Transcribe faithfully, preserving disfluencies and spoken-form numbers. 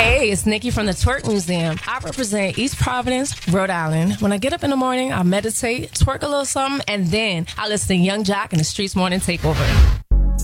Hey, it's Nikki from the Twerk Museum. I represent East Providence, Rhode Island. When I get up in the morning, I meditate, twerk a little something, and then I listen to Young Jock and the Streets Morning Takeover.